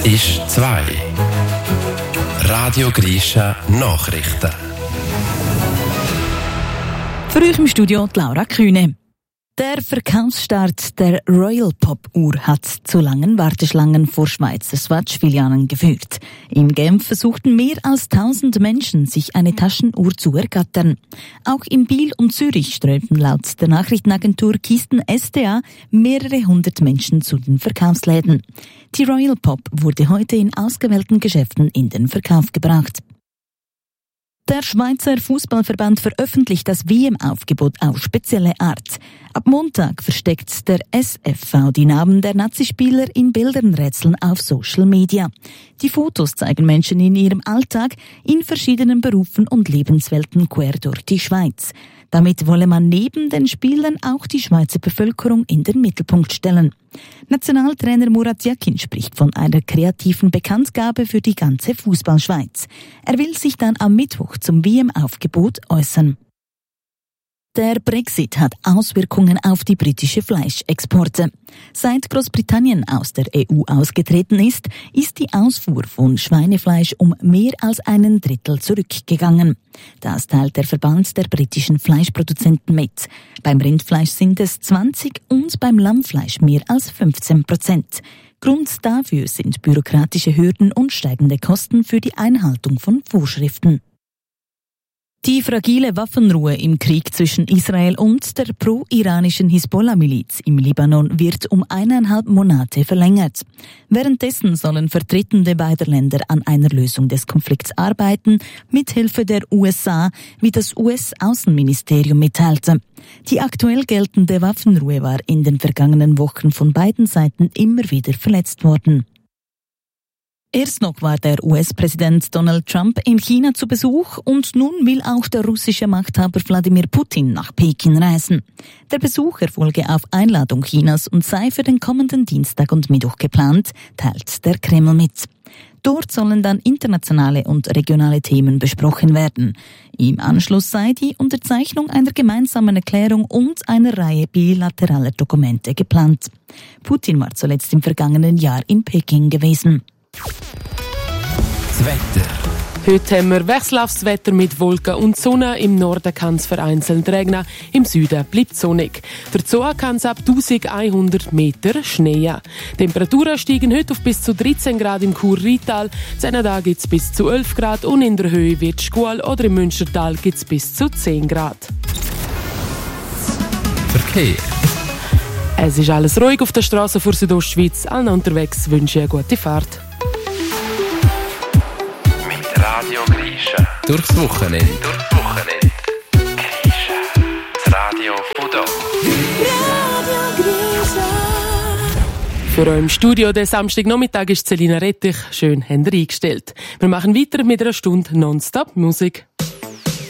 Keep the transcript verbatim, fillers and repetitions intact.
ist zwei. Radio Grisha Nachrichten. Für euch im Studio die Laura Kühne. Der Verkaufsstart der Royal Pop Uhr hat zu langen Warteschlangen vor Schweizer Swatch-Filialen geführt. In Genf versuchten mehr als tausend Menschen, sich eine Taschenuhr zu ergattern. Auch in Biel und Zürich strömten laut der Nachrichtenagentur Kisten S D A mehrere hundert Menschen zu den Verkaufsläden. Die Royal Pop wurde heute in ausgewählten Geschäften in den Verkauf gebracht. Der Schweizer Fußballverband veröffentlicht das W M-Aufgebot auf spezielle Art. Ab Montag versteckt der S F V die Namen der Nazispieler in Bildernrätseln auf Social Media. Die Fotos zeigen Menschen in ihrem Alltag in verschiedenen Berufen und Lebenswelten quer durch die Schweiz. Damit wolle man neben den Spielern auch die Schweizer Bevölkerung in den Mittelpunkt stellen. Nationaltrainer Murat Yakin spricht von einer kreativen Bekanntgabe für die ganze Fußballschweiz. Er will sich dann am Mittwoch zum W M-Aufgebot äußern. Der Brexit hat Auswirkungen auf die britische Fleischexporte. Seit Großbritannien aus der E U ausgetreten ist, ist die Ausfuhr von Schweinefleisch um mehr als einen Drittel zurückgegangen. Das teilt der Verband der britischen Fleischproduzenten mit. Beim Rindfleisch sind es zwanzig und beim Lammfleisch mehr als fünfzehn Prozent. Grund dafür sind bürokratische Hürden und steigende Kosten für die Einhaltung von Vorschriften. Die fragile Waffenruhe im Krieg zwischen Israel und der pro-iranischen Hisbollah-Miliz im Libanon wird um eineinhalb Monate verlängert. Währenddessen sollen Vertretende beider Länder an einer Lösung des Konflikts arbeiten, mithilfe der U S A, wie das U S-Außenministerium mitteilte. Die aktuell geltende Waffenruhe war in den vergangenen Wochen von beiden Seiten immer wieder verletzt worden. Erst noch war der U S-Präsident Donald Trump in China zu Besuch und nun will auch der russische Machthaber Wladimir Putin nach Peking reisen. Der Besuch erfolge auf Einladung Chinas und sei für den kommenden Dienstag und Mittwoch geplant, teilt der Kreml mit. Dort sollen dann internationale und regionale Themen besprochen werden. Im Anschluss sei die Unterzeichnung einer gemeinsamen Erklärung und einer Reihe bilateraler Dokumente geplant. Putin war zuletzt im vergangenen Jahr in Peking gewesen. Das Wetter. Heute haben wir wechselhaftes Wetter mit Wolken und Sonne. Im Norden kann es vereinzelt regnen, im Süden bleibt es sonnig. Dazu kann es ab elfhundert Meter schneien. Temperaturen steigen heute auf bis zu dreizehn Grad im Chur-Rheintal. Da gibt es bis zu elf Grad und in der Höhe wird es schwül oder im Münstertal gibt es bis zu zehn Grad. Verkehr. Es ist alles ruhig auf der Straße vor Südostschweiz. Allen unterwegs wünsche ich eine gute Fahrt. Radio Grisha. Durchs Wochenende. Durchs Wochenende. Grisha. Das Radio von da. Radio Grisha. Für euch im Studio den Samstagnachmittag ist Selina Rettich. Schön, habt ihr eingestellt. Wir machen weiter mit einer Stunde Nonstop Musik.